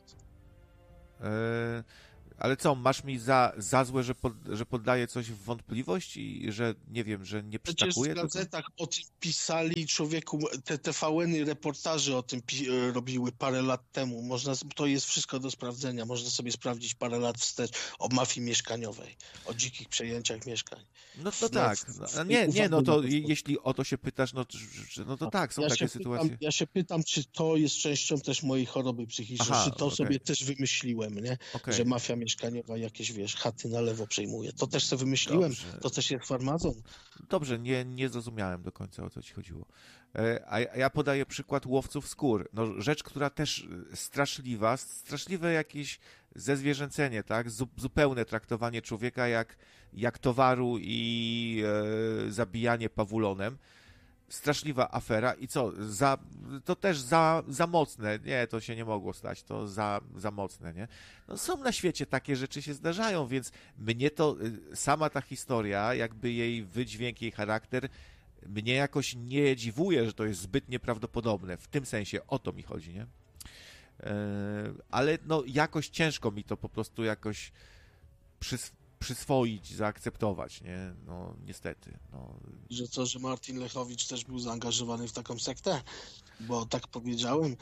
Yy, ale co, masz mi za, za złe, że, pod, że poddaję coś w wątpliwość i że, nie wiem, że nie Przecież przytakuję? w gazetach o tym pisali, człowieku, te T V N-y reportaże o tym pi- robiły parę lat temu. Można, to jest wszystko do sprawdzenia. Można sobie sprawdzić parę lat wstecz o mafii mieszkaniowej, o dzikich przejęciach mieszkań. No to No, tak. w- No, w- nie, nie, no to uwagę na to. jeśli o to się pytasz, no to, no to tak, są Ja takie się sytuacje. Pytam, ja się pytam, czy to jest częścią też mojej choroby psychicznej, Aha, czy to okej. sobie też wymyśliłem, nie? Okej. Że mafia mieszkaniowa jakieś, wiesz, chaty na lewo przejmuje. To też sobie wymyśliłem, Dobrze. to też jest farmazon. Dobrze, nie, nie zrozumiałem do końca, o co ci chodziło. E, A a ja podaję przykład łowców skór. No, rzecz, która też straszliwa, straszliwe jakieś zezwierzęcenie, tak? Zu, zupełne traktowanie człowieka jak, jak towaru i e, zabijanie pawulonem. Straszliwa afera i co, za, to też za, za mocne, nie, to się nie mogło stać, to za, za mocne, nie? No są na świecie takie rzeczy się zdarzają, więc mnie to, y, sama ta historia, jakby jej wydźwięk, jej charakter, mnie jakoś nie dziwuje, że to jest zbyt nieprawdopodobne, w tym sensie, o to mi chodzi, nie? Yy, ale no jakoś ciężko mi to po prostu jakoś przys przyswoić, zaakceptować, nie? No niestety, no. Że co, że Martin Lechowicz też był zaangażowany w taką sektę? Bo tak powiedziałem.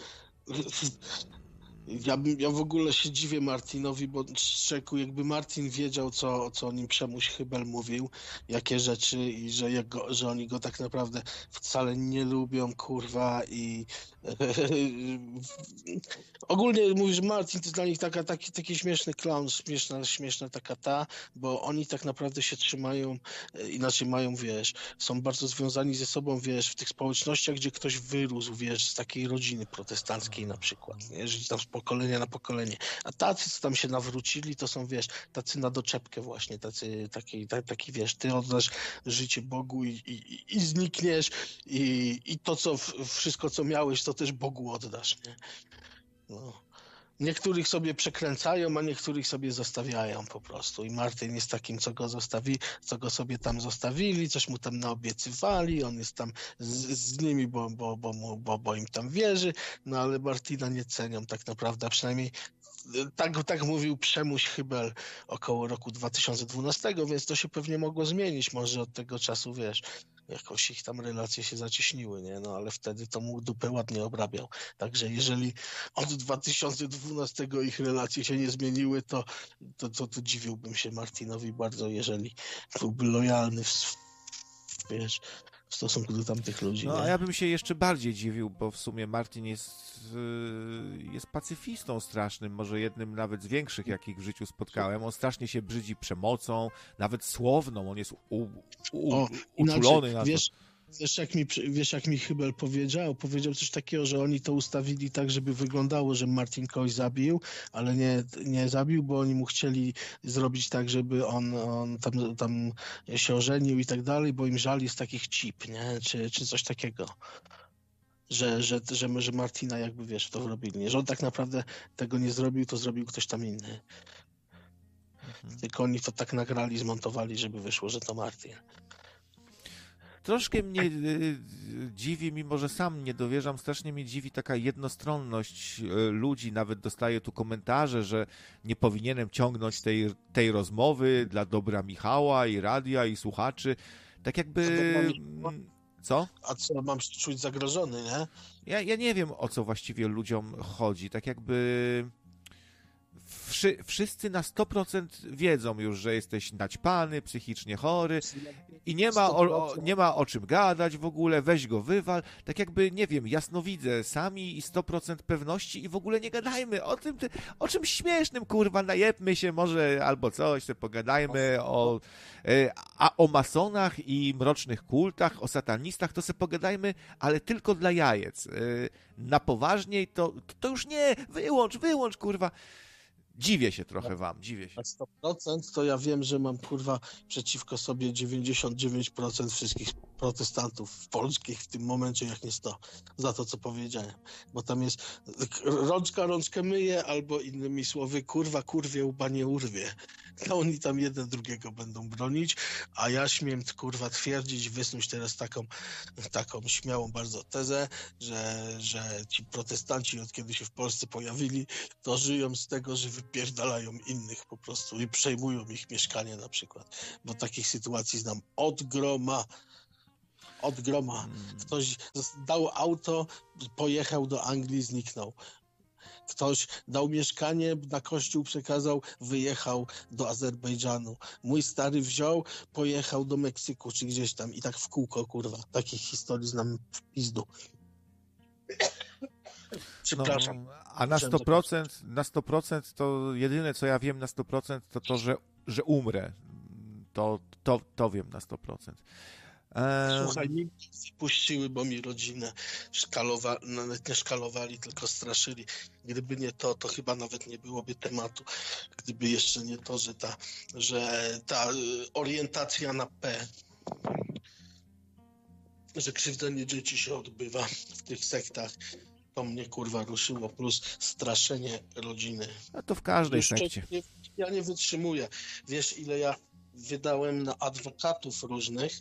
Ja, bym- ja w ogóle się dziwię Martinowi, bo szczeku, jakby Martin wiedział, co, co o nim Przemuś Chybel mówił, jakie rzeczy i że, jego, że oni go tak naprawdę wcale nie lubią, kurwa, i ogólnie mówisz, Martin to jest dla nich taka, taki, taki śmieszny clown, śmieszna, śmieszna taka ta, bo oni tak naprawdę się trzymają, e, inaczej mają, wiesz, są bardzo związani ze sobą, wiesz, w tych społecznościach, gdzie ktoś wyrósł, wiesz, z takiej rodziny protestanckiej na przykład, nie? Że tam z pokolenia na pokolenie. A tacy, co tam się nawrócili, to są, wiesz, tacy na doczepkę właśnie, tacy, taki, ta, taki, wiesz, ty oddasz życie Bogu i, i, i znikniesz i, i to, co, w- wszystko, co miałeś, to też Bogu oddasz, nie? No. Niektórych sobie przekręcają, a niektórych sobie zostawiają po prostu. I Martin jest takim, co go zostawi, co go sobie tam zostawili, coś mu tam naobiecywali, on jest tam z, z nimi, bo, bo, bo, mu, bo, bo im tam wierzy, no ale Martina nie cenią tak naprawdę, a przynajmniej e, tak, tak mówił Przemuś Chybel około roku dwa tysiące dwunastego, więc to się pewnie mogło zmienić, może od tego czasu, wiesz, jakoś ich tam relacje się zacieśniły, nie? No ale wtedy to mu dupę ładnie obrabiał. Także jeżeli od dwa tysiące dwunastego ich relacje się nie zmieniły, to, to, to, to dziwiłbym się Martinowi bardzo, jeżeli byłby lojalny w, wiesz, w stosunku do tamtych ludzi. No, Nie? a ja bym się jeszcze bardziej dziwił, bo w sumie Martin jest, yy, jest pacyfistą strasznym, może jednym nawet z większych, jakich w życiu spotkałem. On strasznie się brzydzi przemocą, nawet słowną, on jest u, u, O, uczulony inaczej, na to. wiesz, wiesz, jak mi, wiesz, jak mi Chybel powiedział? Powiedział coś takiego, że oni to ustawili tak, żeby wyglądało, że Martin kogoś zabił, ale nie, nie zabił, bo oni mu chcieli zrobić tak, żeby on, on tam, tam się ożenił i tak dalej, bo im żal jest takich cip, nie? Czy, czy coś takiego. Że, że, że, że Martina jakby, wiesz, to robili. Nie? Że on tak naprawdę tego nie zrobił, to zrobił ktoś tam inny. Mhm. Tylko oni to tak nagrali, zmontowali, żeby wyszło, że to Martin. Troszkę mnie y, dziwi, mimo że sam nie dowierzam, strasznie mnie dziwi taka jednostronność y, ludzi. Nawet dostaję tu komentarze, że nie powinienem ciągnąć tej, tej rozmowy dla dobra Michała i radia i słuchaczy. Tak jakby... mm, Co? A co, mam się czuć zagrożony, nie? Ja, ja nie wiem, o co właściwie ludziom chodzi. Tak jakby wszy, wszyscy na sto procent wiedzą już, że jesteś naćpany, psychicznie chory i nie ma, o, nie ma o czym gadać w ogóle, weź go wywal, tak jakby, nie wiem, jasnowidzę sami i sto procent pewności i w ogóle nie gadajmy o tym, o czymś śmiesznym, kurwa, najebmy się może albo coś, to pogadajmy o, a o masonach i mrocznych kultach, o satanistach, to sobie pogadajmy, ale tylko dla jajec. Na poważniej to, to już nie, wyłącz, wyłącz, kurwa. Dziwię się trochę wam, dziwię się. Na sto procent to ja wiem, że mam, kurwa, przeciwko sobie dziewięćdziesiąt dziewięć procent wszystkich protestantów polskich w tym momencie, jak nie sto, za to, co powiedziałem. Bo tam jest rączka rączkę myje, albo innymi słowy, kurwa, kurwie, łba nie urwie. To oni tam jeden drugiego będą bronić, a ja śmiem, kurwa, twierdzić, wysnuć teraz taką, taką śmiałą bardzo tezę, że, że ci protestanci, od kiedy się w Polsce pojawili, to żyją z tego, że wypierdalają innych po prostu i przejmują ich mieszkanie na przykład. Bo takich sytuacji znam od groma. Od groma. Ktoś dał auto, pojechał do Anglii, zniknął. Ktoś dał mieszkanie, na kościół przekazał, wyjechał do Azerbejdżanu. Mój stary wziął, pojechał do Meksyku, czy gdzieś tam i tak w kółko, kurwa. Takich historii znam w pizdu. Przepraszam. No, a na sto procent, na sto procent to jedyne, co ja wiem na sto procent, to to, że, że umrę. To, to, to wiem na sto procent. Eee... Słuchaj, mi puściły, bo mi rodzinę szkalowali, nawet nie szkalowali, tylko straszyli. Gdyby nie to, to chyba nawet nie byłoby tematu. Gdyby jeszcze nie to, że ta, że ta orientacja na P, że krzywdzenie dzieci się odbywa w tych sektach, to mnie, kurwa, ruszyło, plus straszenie rodziny. A to w każdej Już sekcie. Nie, ja nie wytrzymuję. Wiesz, ile ja wydałem na adwokatów różnych,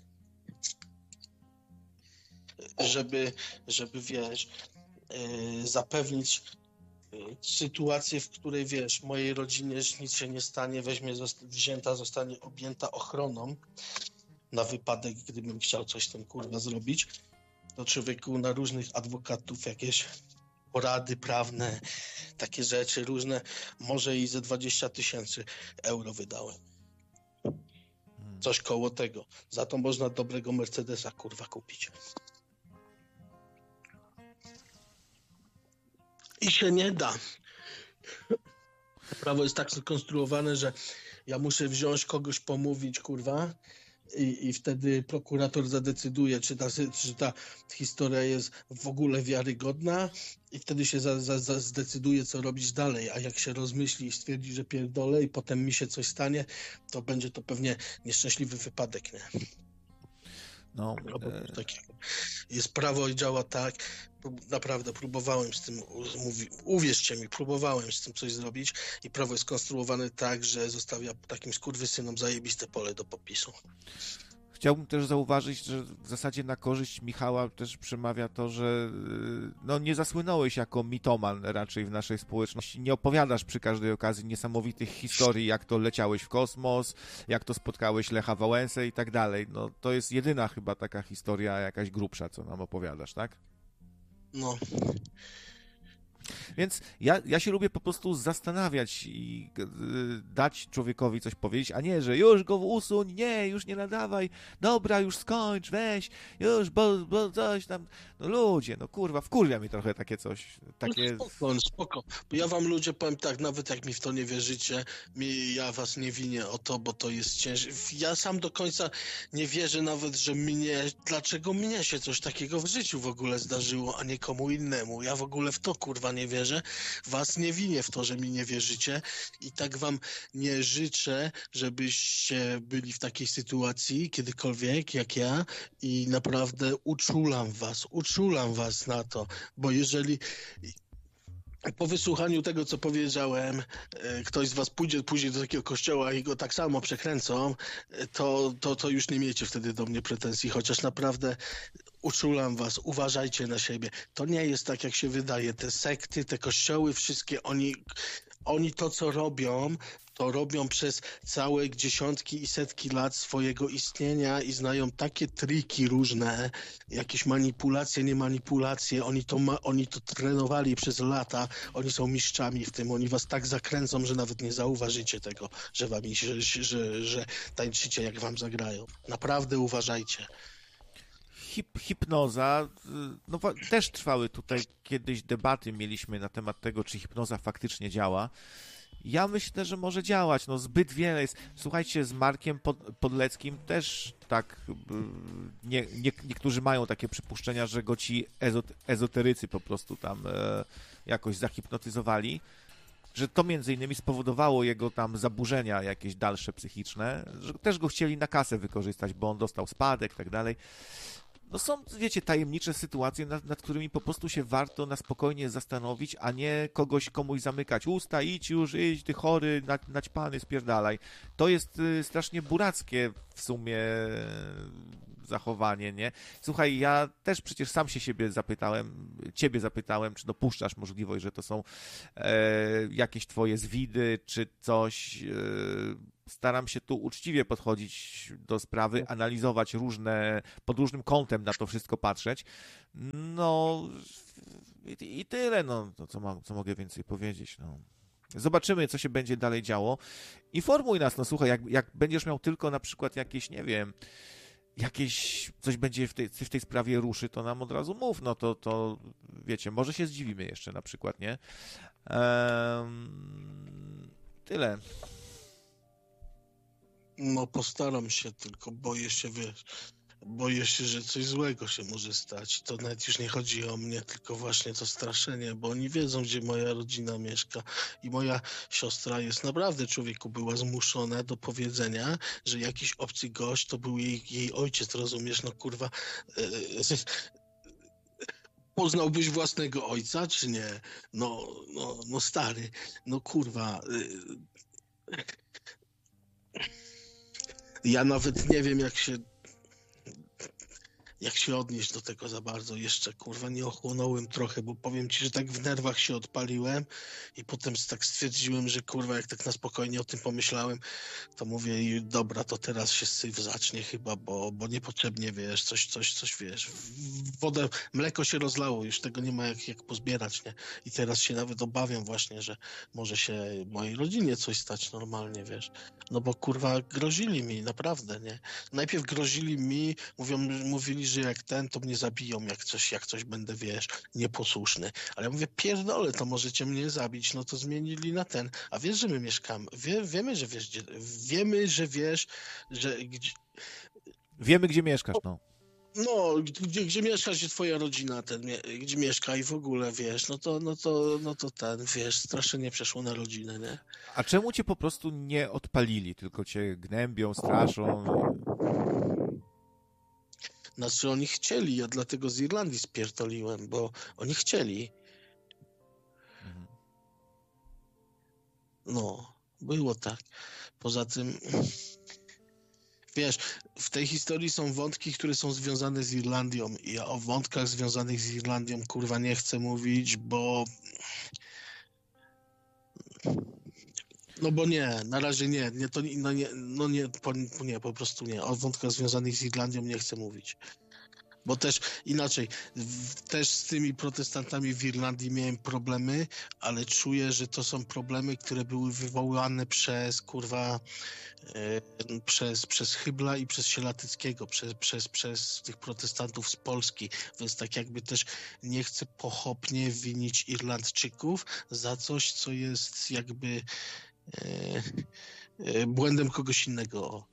żeby, żeby wiesz, yy, zapewnić yy, sytuację, w której, wiesz, mojej rodzinie nic się nie stanie, weźmie, zosta- wzięta, zostanie objęta ochroną na wypadek, gdybym chciał coś tam, kurwa, zrobić. To człowieku na różnych adwokatów jakieś porady prawne, takie rzeczy różne, może i ze dwadzieścia tysięcy euro wydałem. Coś koło tego. Za to można dobrego Mercedesa, kurwa, kupić. I się nie da. Prawo jest tak skonstruowane, że ja muszę wziąć kogoś, pomówić, kurwa, i, i wtedy prokurator zadecyduje, czy ta, czy ta historia jest w ogóle wiarygodna i wtedy się za, za, za zdecyduje, co robić dalej, a jak się rozmyśli i stwierdzi, że pierdolę i potem mi się coś stanie, to będzie to pewnie nieszczęśliwy wypadek, nie? No, No, bo e... takiego. Jest prawo i działa tak. Naprawdę próbowałem z tym, mówi, uwierzcie mi, próbowałem z tym coś zrobić i prawo jest konstruowane tak, że zostawia takim skurwysynom zajebiste pole do popisu. Chciałbym też zauważyć, że w zasadzie na korzyść Michała też przemawia to, że no, nie zasłynąłeś jako mitoman raczej w naszej społeczności. Nie opowiadasz przy każdej okazji niesamowitych historii, jak to leciałeś w kosmos, jak to spotkałeś Lecha Wałęsę i tak dalej. No, to jest jedyna chyba taka historia jakaś grubsza, co nam opowiadasz, tak? No. Więc ja, ja się lubię po prostu zastanawiać i y, dać człowiekowi coś powiedzieć, a nie, że już go usuń, nie, już nie nadawaj, dobra, już skończ, weź, już, bo, bo coś tam, no ludzie, no kurwa, wkurwia mi trochę takie coś, takie... No spoko, spoko, bo ja wam ludzie powiem tak, nawet jak mi w to nie wierzycie, mi, ja was nie winię o to, bo to jest ciężkie, ja sam do końca nie wierzę nawet, że mnie, dlaczego mnie się coś takiego w życiu w ogóle zdarzyło, a nie komu innemu, ja w ogóle w to, kurwa, nie wierzę. Was nie winię w to, że mi nie wierzycie i tak wam nie życzę, żebyście byli w takiej sytuacji kiedykolwiek jak ja i naprawdę uczulam was, uczulam was na to, bo jeżeli po wysłuchaniu tego, co powiedziałem, ktoś z was pójdzie później do takiego kościoła i go tak samo przekręcą, to, to, to już nie miejcie wtedy do mnie pretensji, chociaż naprawdę uczulam was, uważajcie na siebie. To nie jest tak, jak się wydaje. Te sekty, te kościoły, wszystkie oni, oni to, co robią, to robią przez całe dziesiątki i setki lat swojego istnienia i znają takie triki różne, jakieś manipulacje, nie manipulacje. Oni to, ma, oni to trenowali przez lata, oni są mistrzami w tym, oni was tak zakręcą, że nawet nie zauważycie tego, że wam, że, że, że tańczycie, jak wam zagrają. Naprawdę uważajcie. Hip, hipnoza, no też trwały tutaj kiedyś debaty mieliśmy na temat tego, czy hipnoza faktycznie działa. Ja myślę, że może działać, no zbyt wiele jest. Słuchajcie, z Markiem Pod, Podleckim też tak, nie, nie, niektórzy mają takie przypuszczenia, że go ci ezot, ezoterycy po prostu tam e, jakoś zahipnotyzowali, że to między innymi spowodowało jego tam zaburzenia jakieś dalsze psychiczne, że też go chcieli na kasę wykorzystać, bo on dostał spadek i tak dalej. No są, wiecie, tajemnicze sytuacje, nad, nad którymi po prostu się warto na spokojnie zastanowić, a nie kogoś komuś zamykać usta, idź już, idź, ty chory, na, naćpany, spierdalaj. To jest y, strasznie burackie w sumie zachowanie, nie? Słuchaj, ja też przecież sam się siebie zapytałem, ciebie zapytałem, czy dopuszczasz możliwość, że to są e, jakieś twoje zwidy, czy coś... E, Staram się tu uczciwie podchodzić do sprawy, analizować różne, pod różnym kątem na to wszystko patrzeć. No i, i tyle, no, to co, mam, co mogę więcej powiedzieć, no. Zobaczymy, co się będzie dalej działo. Informuj nas, no słuchaj, jak, jak będziesz miał tylko na przykład jakieś, nie wiem, jakieś, coś będzie w tej, w tej sprawie ruszy, to nam od razu mów, no to, to wiecie, może się zdziwimy jeszcze na przykład, nie? Um, tyle. No postaram się, tylko boję się, wiesz, boję się, że coś złego się może stać. To nawet już nie chodzi o mnie, tylko właśnie to straszenie, bo oni wiedzą, gdzie moja rodzina mieszka i moja siostra jest naprawdę, człowieku, była zmuszona do powiedzenia, że jakiś obcy gość to był jej, jej ojciec, rozumiesz, no kurwa... Yy, Poznałbyś własnego ojca, czy nie? No, no, no stary, no kurwa... Yy, Ja nawet nie wiem, jak się jak się odnieść do tego za bardzo. Jeszcze, kurwa, nie ochłonąłem trochę, bo powiem ci, że tak w nerwach się odpaliłem i potem tak stwierdziłem, że kurwa, jak tak na spokojnie o tym pomyślałem, to mówię, i dobra, to teraz się syf zacznie chyba, bo, bo niepotrzebnie, wiesz, coś, coś, coś, wiesz, wodę, mleko się rozlało, już tego nie ma jak, jak pozbierać, nie? I teraz się nawet obawiam właśnie, że może się mojej rodzinie coś stać normalnie, wiesz. No bo kurwa, grozili mi, naprawdę, nie? Najpierw grozili mi, mówią, mówili, że jak ten, to mnie zabiją, jak coś, jak coś będę, wiesz, nieposłuszny. Ale ja mówię, pierdolę, to możecie mnie zabić, no to zmienili na ten. A wiesz, że my mieszkamy, wie, wiemy, że wiesz, gdzie, wiemy, że wiesz, że... Gdzie... Wiemy, gdzie mieszkasz, no. No, gdzie, gdzie mieszka się twoja rodzina, ten, gdzie mieszka i w ogóle, wiesz, no to, no to, no to ten, wiesz, strasznie przeszło na rodzinę, nie? A czemu cię po prostu nie odpalili, tylko cię gnębią, straszą? Znaczy oni chcieli, ja dlatego z Irlandii spierdoliłem, bo oni chcieli. Mhm. No, było tak. Poza tym, wiesz, w tej historii są wątki, które są związane z Irlandią i ja o wątkach związanych z Irlandią, kurwa, nie chcę mówić, bo... No bo nie, na razie nie, nie to no nie, no nie, po, nie, po prostu nie. O wątkach związanych z Irlandią nie chcę mówić. Bo też inaczej, w, też z tymi protestantami w Irlandii miałem problemy, ale czuję, że to są problemy, które były wywołane przez, kurwa, e, przez, przez Hybla i przez Sielatyckiego, przez, przez, przez tych protestantów z Polski, więc tak jakby też nie chcę pochopnie winić Irlandczyków za coś, co jest jakby e, e, błędem kogoś innego.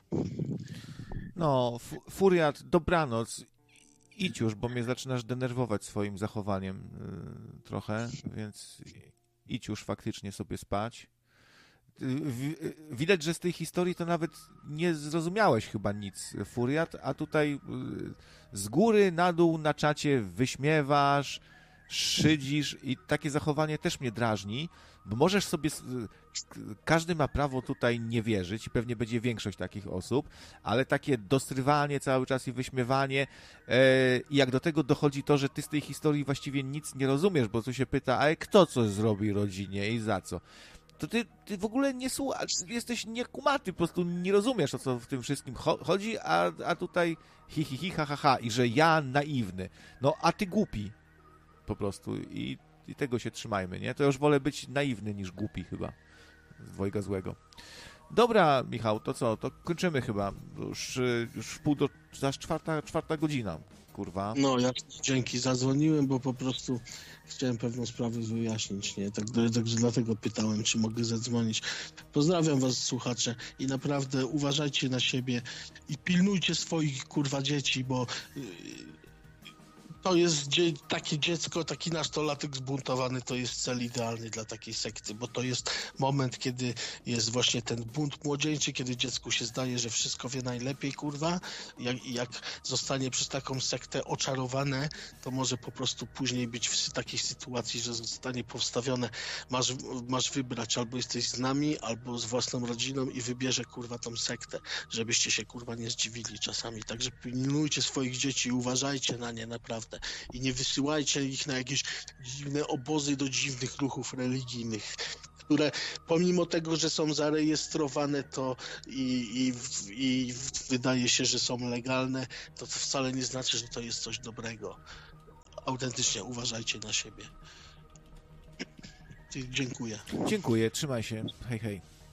No, Furiat, dobranoc. Idź już, bo mnie zaczynasz denerwować swoim zachowaniem yy, trochę, więc idź już faktycznie sobie spać. W, widać, że z tej historii to nawet nie zrozumiałeś chyba nic, Furiat, a tutaj yy, z góry na dół na czacie wyśmiewasz, szydzisz i takie zachowanie też mnie drażni, bo możesz sobie, każdy ma prawo tutaj nie wierzyć i pewnie będzie większość takich osób, ale takie dostrywanie cały czas i wyśmiewanie i jak do tego dochodzi to, że ty z tej historii właściwie nic nie rozumiesz, bo tu się pyta, a kto coś zrobi rodzinie i za co? To ty, ty w ogóle nie słuchasz, jesteś niekumaty, po prostu nie rozumiesz, o co w tym wszystkim chodzi, a, a tutaj hi, hi, hi, ha, ha, ha, i że ja naiwny. No, a ty głupi po prostu i, i tego się trzymajmy, nie? To ja już wolę być naiwny niż głupi chyba, z dwojga złego. Dobra, Michał, to co? To kończymy chyba. Już, już w pół do... aż czwarta, czwarta godzina, kurwa. No, ja dzięki, zadzwoniłem, bo po prostu chciałem pewną sprawę wyjaśnić, nie? Tak, także dlatego pytałem, czy mogę zadzwonić. Pozdrawiam was, słuchacze, i naprawdę uważajcie na siebie i pilnujcie swoich, kurwa, dzieci, bo... Yy, to jest dzie- takie dziecko, taki nastolatek zbuntowany, to jest cel idealny dla takiej sekty, bo to jest moment, kiedy jest właśnie ten bunt młodzieńczy, kiedy dziecku się zdaje, że wszystko wie najlepiej, kurwa, jak, jak zostanie przez taką sektę oczarowane, to może po prostu później być w takiej sytuacji, że zostanie powstawione, masz, masz wybrać, albo jesteś z nami, albo z własną rodziną i wybierze, kurwa, tą sektę, żebyście się, kurwa, nie zdziwili czasami, także pilnujcie swoich dzieci, uważajcie na nie, naprawdę. I nie wysyłajcie ich na jakieś dziwne obozy do dziwnych ruchów religijnych, które pomimo tego, że są zarejestrowane to i, i, i wydaje się, że są legalne, to, to wcale nie znaczy, że to jest coś dobrego. Autentycznie uważajcie na siebie. Dziękuję. Dziękuję, trzymaj się. Hej, hej.